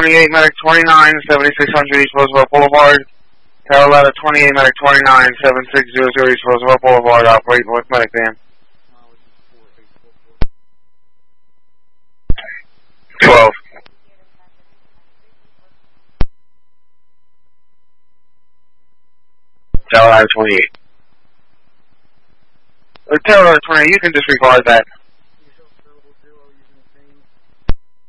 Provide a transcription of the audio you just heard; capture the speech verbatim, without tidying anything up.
twenty-eight, medic twenty-nine, seventy-six hundred East Roosevelt Boulevard. Carolina twenty-eight, medic twenty-nine, seventy-six hundred East Roosevelt Boulevard, operate North Medic Dan. twelve. Carolina twenty-eight. Or Carolina twenty-eight, you can disregard that.